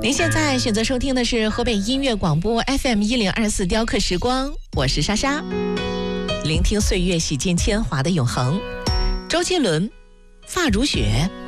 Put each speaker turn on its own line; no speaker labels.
您现在选择收听的是河北音乐广播 FM1024雕刻时光，我是莎莎，聆听岁月洗尽铅华的永恒。周杰伦，发如雪。